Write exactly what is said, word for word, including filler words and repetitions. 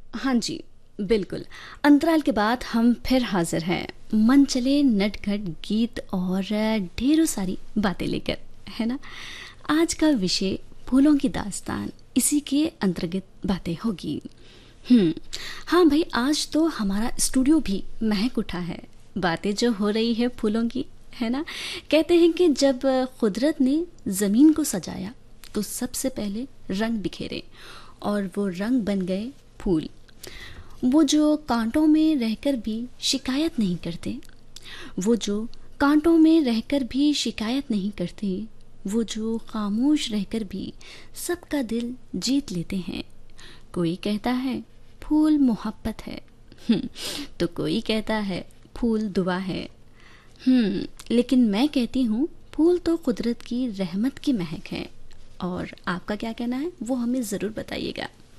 हाँ जी, बिल्कुल। अंतराल के बाद हम फिर हाज़िर हैं, मन चले नटखट गीत और ढेरों सारी बातें लेकर, है ना? आज का विषय फूलों की दास्तान, इसी के अंतर्गत बातें होगी। हुँ, हाँ भई, आज तो हमारा स्टूडियो भी महक उठा है, बातें जो हो रही है फूलों की, है ना? कहते हैं कि जब कुदरत ने ज़मीन को सजाया, तो सबसे पहले रंग बिखेरे और वो रंग बन गए फूल। वो जो कांटों में रहकर भी शिकायत नहीं करते, वो जो कांटों में रहकर भी शिकायत नहीं करते, वो जो खामोश रहकर भी सबका दिल जीत लेते हैं। कोई कहता है फूल मोहब्बत है, हम्म, तो कोई कहता है फूल दुआ है। हम्म, लेकिन मैं कहती हूँ फूल तो कुदरत की रहमत की महक है। और आपका क्या कहना है वो हमें ज़रूर बताइएगा।